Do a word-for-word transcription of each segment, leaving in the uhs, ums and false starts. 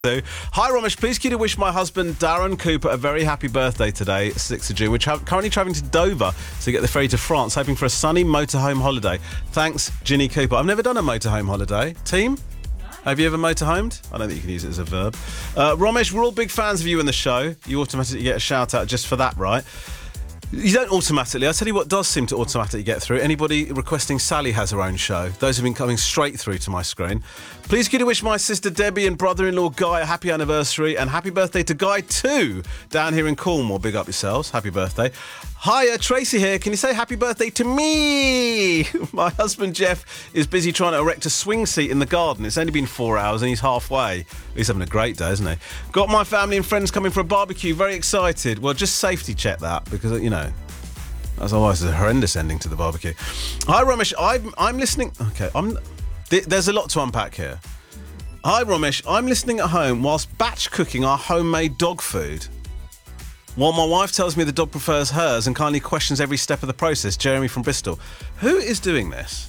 Hi Romesh, please can you wish my husband Darren Cooper a very happy birthday today, sixth of June. We're tra- currently travelling to Dover to get the ferry to France, hoping for a sunny motorhome holiday. Thanks, Ginny Cooper. I've never done a motorhome holiday. Team? No. Have you ever motorhomed? I don't think you can use it as a verb. Uh, Romesh, we're all big fans of you in the show. You automatically get a shout out just for that, right? You don't automatically. I'll tell you what does seem to automatically get through. Anybody requesting Sally has her own show. Those have been coming straight through to my screen. Please could you wish my sister Debbie and brother-in-law Guy a happy anniversary and happy birthday to Guy too, down here in Cornwall. Big up yourselves. Happy birthday. Hiya, Tracy here. Can you say happy birthday to me? My husband Jeff is busy trying to erect a swing seat in the garden. It's only been four hours and he's halfway. He's having a great day, isn't he? Got my family and friends coming for a barbecue. Very excited. Well, just safety check that because, you know, that's otherwise a horrendous ending to the barbecue. Hi, Romesh. I'm, I'm listening. Okay, I'm. Th- there's a lot to unpack here. Hi, Romesh. I'm listening at home whilst batch cooking our homemade dog food. While my wife tells me the dog prefers hers and kindly questions every step of the process. Jeremy from Bristol. Who is doing this?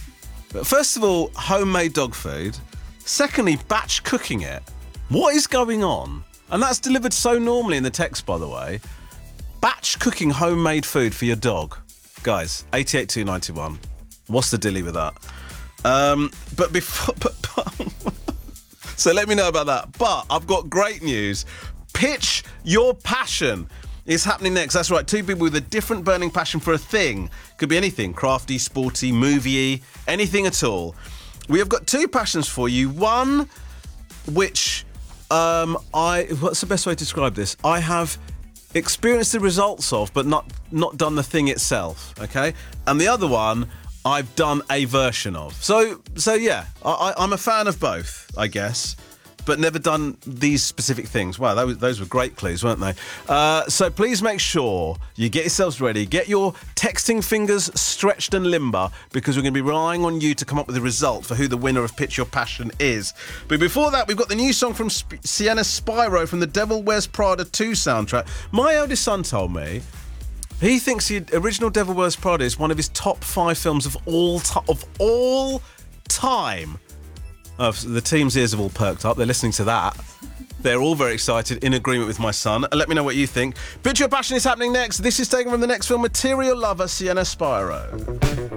First of all, homemade dog food. Secondly, batch cooking it. What is going on? And that's delivered so normally in the text, by the way. Batch cooking homemade food for your dog. Guys, eight eight two nine one. What's the dilly with that? Um, but before... But, but, so let me know about that. But I've got great news. Pitch Your Passion is happening next. That's right, two people with a different burning passion for a thing. Could be anything, crafty, sporty, movie-y, anything at all. We have got two passions for you. One, which um, I... What's the best way to describe this? I have experienced the results of, but not, not done the thing itself, okay? And the other one, I've done a version of. So, so yeah, I, I'm a fan of both, I guess, but never done these specific things. Wow, those, those were great clues, weren't they? Uh, so please make sure you get yourselves ready. Get your texting fingers stretched and limber because we're going to be relying on you to come up with a result for who the winner of Pitch Your Passion is. But before that, we've got the new song from Sp- Sienna Spyro from the Devil Wears Prada two soundtrack. My eldest son told me he thinks the original Devil Wears Prada is one of his top five films of all to- of all time. Oh, the team's ears have all perked up. They're listening to that. They're all very excited, in agreement with my son. Let me know what you think. Pitch Your Passion is happening next. This is taken from the next film, Material Lover, Sienna Spyro.